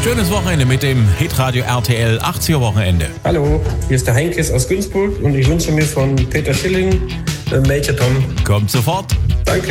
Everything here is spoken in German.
Schönes Wochenende mit dem Hitradio RTL 80er Wochenende. Hallo, hier ist der Heinkes aus Günzburg und ich wünsche mir von Peter Schilling Major Tom. Kommt sofort.